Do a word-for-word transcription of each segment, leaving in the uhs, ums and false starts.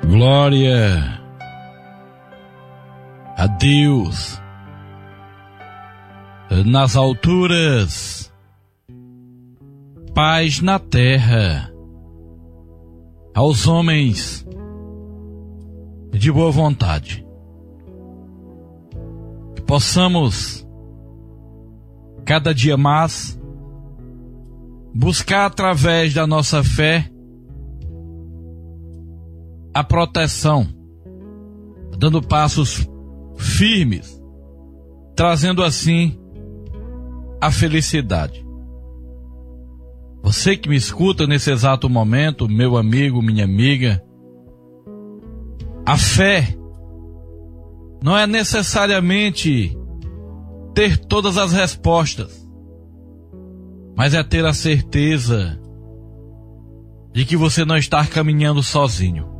Glória a Deus nas alturas, paz na terra, aos homens de boa vontade. Que possamos cada dia mais buscar através da nossa fé a proteção, dando passos firmes, trazendo assim a felicidade. Você que me escuta nesse exato momento, meu amigo, minha amiga, a fé não é necessariamente ter todas as respostas, mas é ter a certeza de que você não está caminhando sozinho.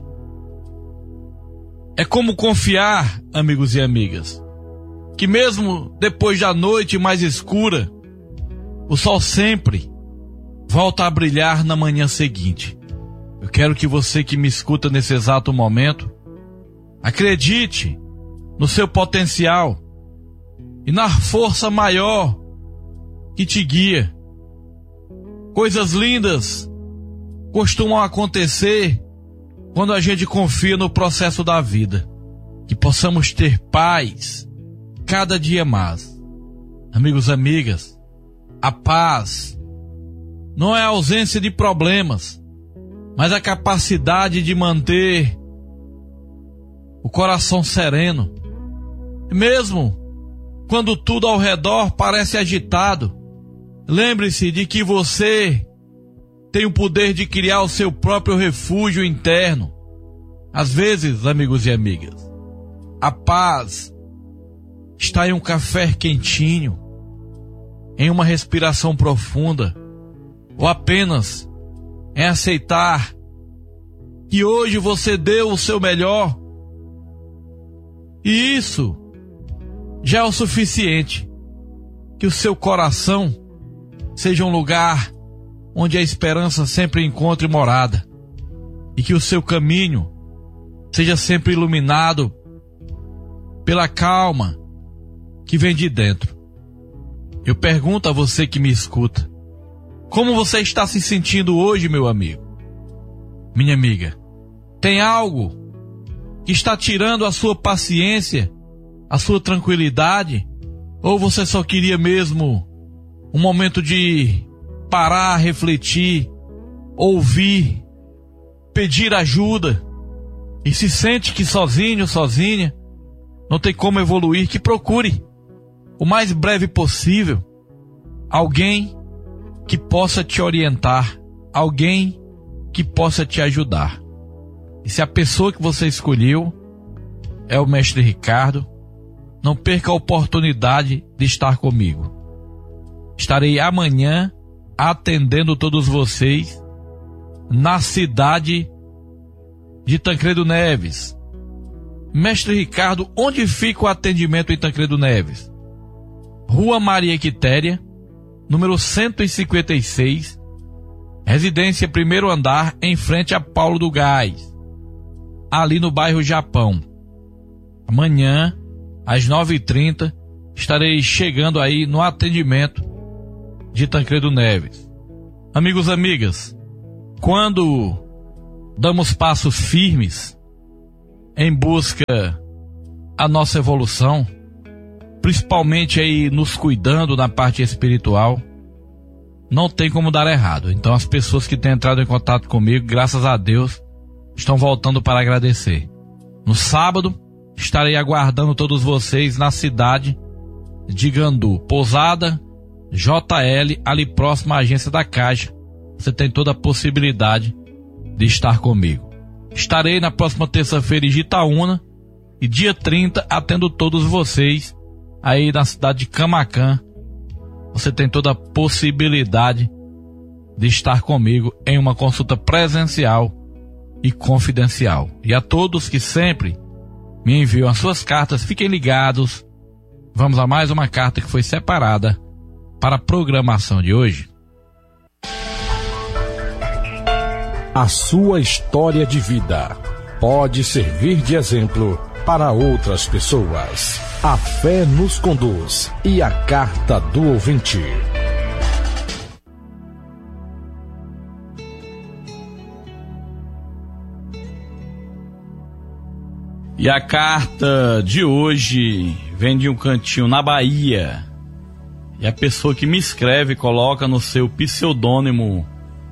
É como confiar, amigos e amigas, que mesmo depois da noite mais escura, o sol sempre volta a brilhar na manhã seguinte. Eu quero que você que me escuta nesse exato momento, acredite no seu potencial e na força maior que te guia. Coisas lindas costumam acontecer quando a gente confia no processo da vida. Que possamos ter paz cada dia mais. Amigos e amigas, a paz não é a ausência de problemas, mas a capacidade de manter o coração sereno. Mesmo quando tudo ao redor parece agitado, lembre-se de que você tem o poder de criar o seu próprio refúgio interno. Às vezes, amigos e amigas, a paz está em um café quentinho, em uma respiração profunda, ou apenas em aceitar que hoje você deu o seu melhor. E isso já é o suficiente. Que o seu coração seja um lugar onde a esperança sempre encontre morada, e que o seu caminho seja sempre iluminado pela calma que vem de dentro. Eu pergunto a você que me escuta, como você está se sentindo hoje, meu amigo? Minha amiga, tem algo que está tirando a sua paciência, a sua tranquilidade? Ou você só queria mesmo um momento de parar, refletir, ouvir, pedir ajuda, e se sente que sozinho, sozinha, não tem como evoluir? Que procure o mais breve possível alguém que possa te orientar, alguém que possa te ajudar. E se a pessoa que você escolheu é o Mestre Ricardo, não perca a oportunidade de estar comigo. Estarei amanhã atendendo todos vocês na cidade de Tancredo Neves. Mestre Ricardo, onde fica o atendimento em Tancredo Neves? Rua Maria Quitéria, número cento e cinquenta e seis, residência primeiro andar, em frente a Paulo do Gás, ali no bairro Japão. Amanhã, às nove e trinta, estarei chegando aí no atendimento de Tancredo Neves. Amigos e amigas, quando damos passos firmes em busca a nossa evolução, principalmente aí nos cuidando na parte espiritual, não tem como dar errado. Então as pessoas que têm entrado em contato comigo, graças a Deus, estão voltando para agradecer. No sábado, estarei aguardando todos vocês na cidade de Gandu, Pousada J L, ali próximo à agência da Caixa. Você tem toda a possibilidade de estar comigo. Estarei na próxima terça-feira em Itaúna, e dia trinta atendo todos vocês aí na cidade de Camaquã. Você tem toda a possibilidade de estar comigo em uma consulta presencial e confidencial. E a todos que sempre me enviam as suas cartas, fiquem ligados. Vamos a mais uma carta que foi separada para a programação de hoje. A sua história de vida. pode servir de exemplo para outras pessoas. A fé nos conduz e a carta do ouvinte. E a carta de hoje vem de um cantinho na Bahia. E a pessoa que me escreve coloca no seu pseudônimo: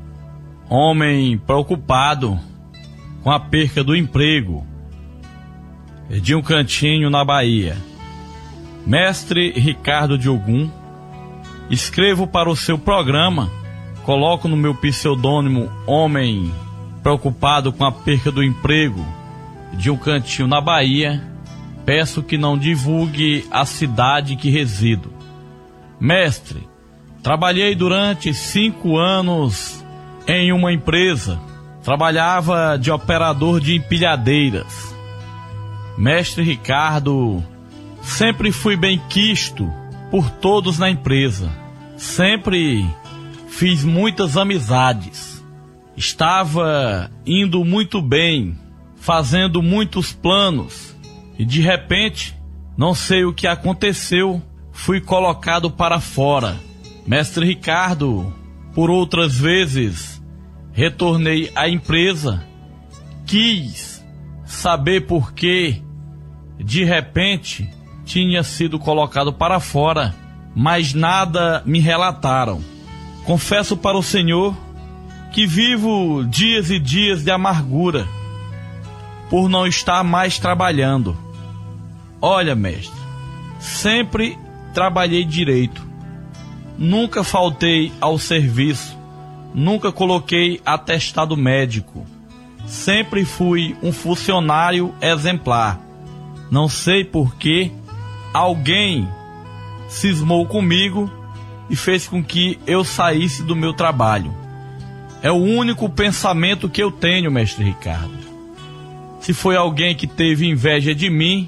homem preocupado com a perca do emprego. De um cantinho na Bahia. Mestre Ricardo de Ogum, escrevo para o seu programa, coloco no meu pseudônimo homem preocupado com a perca do emprego. De um cantinho na Bahia, peço que não divulgue a cidade que resido. Mestre, trabalhei durante cinco anos em uma empresa. Trabalhava de operador de empilhadeiras. Mestre Ricardo, sempre fui bem quisto por todos na empresa. Sempre fiz muitas amizades. Estava indo muito bem, fazendo muitos planos. E de repente, não sei o que aconteceu, fui colocado para fora. Mestre Ricardo, por outras vezes, retornei à empresa, quis saber por que, de repente, tinha sido colocado para fora, mas nada me relataram. Confesso para o Senhor que vivo dias e dias de amargura, por não estar mais trabalhando. Olha, mestre, sempre trabalhei direito, nunca faltei ao serviço, nunca coloquei atestado médico. Sempre fui um funcionário exemplar. Não sei por que alguém cismou comigo e fez com que eu saísse do meu trabalho. É o único pensamento que eu tenho, mestre Ricardo. Se foi alguém que teve inveja de mim,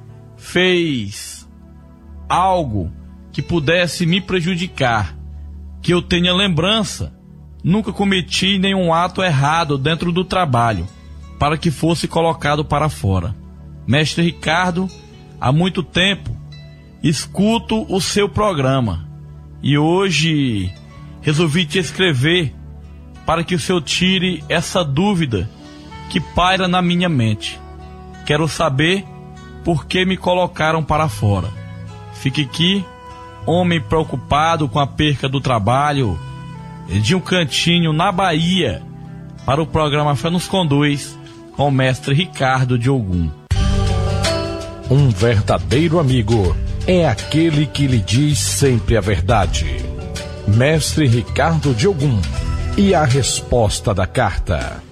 fez algo que pudesse me prejudicar, que eu tenha lembrança, nunca cometi nenhum ato errado dentro do trabalho, para que fosse colocado para fora. Mestre Ricardo, há muito tempo escuto o seu programa e hoje resolvi te escrever para que o senhor tire essa dúvida que paira na minha mente. Quero saber por que me colocaram para fora. Fique aqui, homem preocupado com a perca do trabalho, de um cantinho na Bahia, para o programa Fé nos Conduz, com o mestre Ricardo de Ogum. Um verdadeiro amigo é aquele que lhe diz sempre a verdade. Mestre Ricardo de Ogum e a resposta da carta.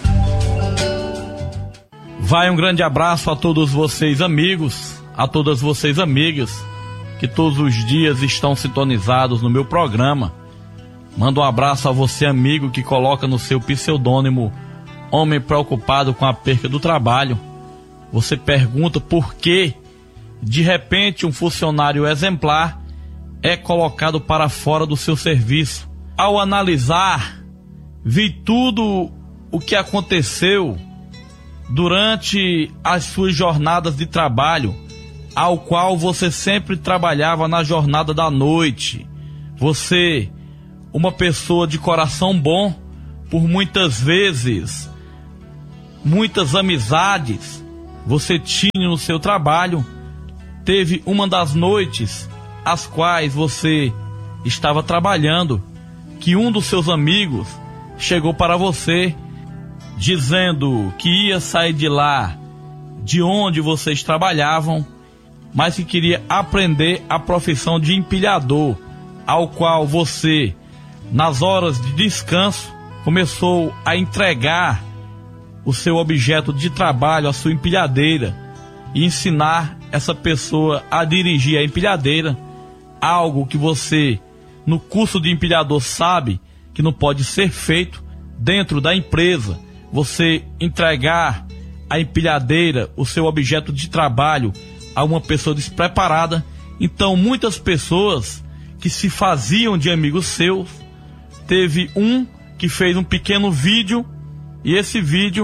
Vai um grande abraço a todos vocês amigos, a todas vocês amigas, que todos os dias estão sintonizados no meu programa. Mando um abraço a você, amigo, que coloca no seu pseudônimo homem preocupado com a perca do trabalho. Você pergunta por que, de repente, um funcionário exemplar é colocado para fora do seu serviço. Ao analisar, vi tudo o que aconteceu durante as suas jornadas de trabalho, ao qual você sempre trabalhava na jornada da noite. Você, uma pessoa de coração bom, por muitas vezes, muitas amizades você tinha no seu trabalho. Teve uma das noites as quais você estava trabalhando, que um dos seus amigos chegou para você dizendo que ia sair de lá, de onde vocês trabalhavam, mas que queria aprender a profissão de empilhador, ao qual você, nas horas de descanso, começou a entregar o seu objeto de trabalho, a sua empilhadeira, e ensinar essa pessoa a dirigir a empilhadeira, algo que você, no curso de empilhador, sabe que não pode ser feito dentro da empresa. Você entregar a empilhadeira, o seu objeto de trabalho, a uma pessoa despreparada. Então, muitas pessoas que se faziam de amigos seus, teve um que fez um pequeno vídeo, e esse vídeo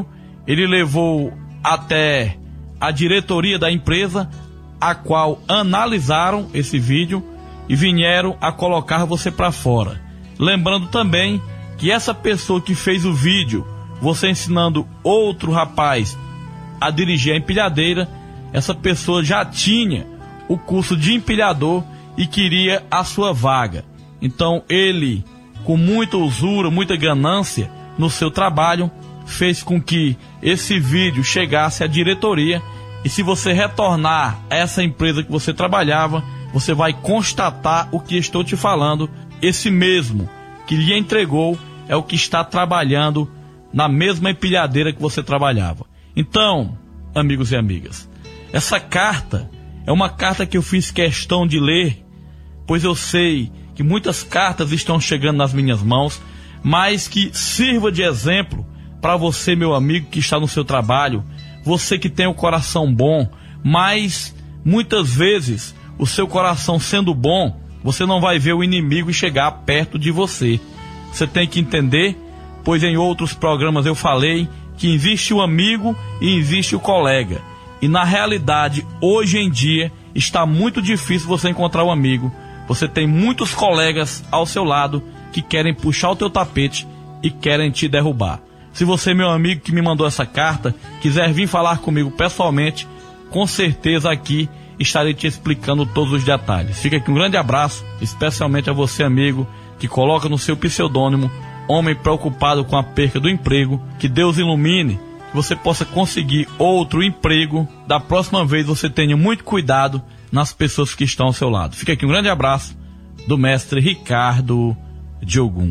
ele levou até a diretoria da empresa, a qual analisaram esse vídeo e vieram a colocar você para fora. Lembrando também que essa pessoa que fez o vídeo, você ensinando outro rapaz a dirigir a empilhadeira, essa pessoa já tinha o curso de empilhador e queria a sua vaga. Então ele, com muita usura, muita ganância no seu trabalho, fez com que esse vídeo chegasse à diretoria. E se você retornar a essa empresa que você trabalhava, você vai constatar o que estou te falando. Esse mesmo que lhe entregou é o que está trabalhando na mesma empilhadeira que você trabalhava. Então, amigos e amigas, essa carta é uma carta que eu fiz questão de ler, pois eu sei que muitas cartas estão chegando nas minhas mãos, mas que sirva de exemplo para você, meu amigo, que está no seu trabalho, você que tem o coração bom, mas muitas vezes o seu coração sendo bom, você não vai ver o inimigo chegar perto de você. Você tem que entender, pois em outros programas eu falei que existe o amigo e existe o colega. E na realidade, hoje em dia, está muito difícil você encontrar um amigo. Você tem muitos colegas ao seu lado que querem puxar o teu tapete e querem te derrubar. Se você, meu amigo que me mandou essa carta, quiser vir falar comigo pessoalmente, com certeza aqui estarei te explicando todos os detalhes. Fica aqui um grande abraço, especialmente a você, amigo, que coloca no seu pseudônimo homem preocupado com a perca do emprego. Que Deus ilumine, que você possa conseguir outro emprego. Da próxima vez você tenha muito cuidado nas pessoas que estão ao seu lado. Fica aqui um grande abraço do mestre Ricardo de Ogum.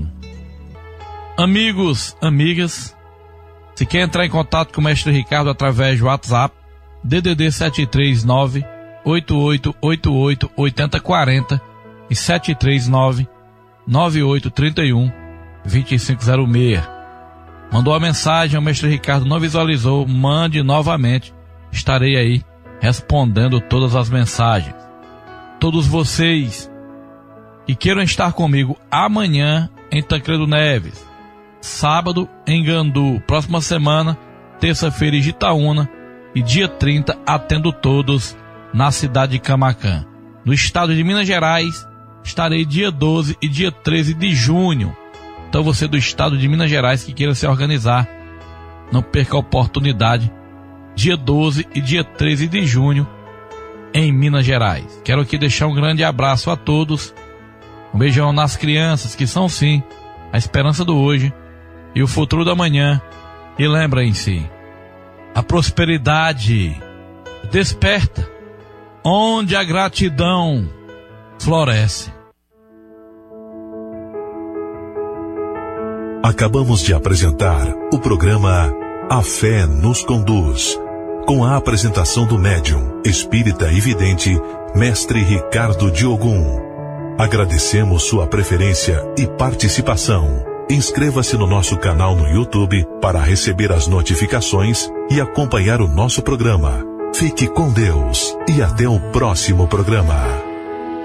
Amigos, amigas, se quer entrar em contato com o mestre Ricardo através do WhatsApp, D D D sete três nove, oito oito oito oito, oito zero quatro zero e sete três nove, nove oito três um, dois cinco zero seis. Mandou a mensagem, o mestre Ricardo não visualizou, mande novamente, estarei aí respondendo todas as mensagens. Todos vocês que queiram estar comigo amanhã em Tancredo Neves, sábado em Gandu, próxima semana, terça-feira em Itaúna e dia trinta atendo todos na cidade de Camaquã. No estado de Minas Gerais, estarei dia doze e dia treze de junho. Então você do estado de Minas Gerais que queira se organizar, não perca a oportunidade, dia doze e dia treze de junho em Minas Gerais. Quero aqui deixar um grande abraço a todos, um beijão nas crianças que são sim a esperança do hoje e o futuro da manhã. E lembrem-se, a prosperidade desperta onde a gratidão floresce. Acabamos de apresentar o programa A Fé nos Conduz, com a apresentação do médium, espírita e vidente, mestre Ricardo de Ogum. Agradecemos sua preferência e participação. Inscreva-se no nosso canal no YouTube para receber as notificações e acompanhar o nosso programa. Fique com Deus e até o próximo programa.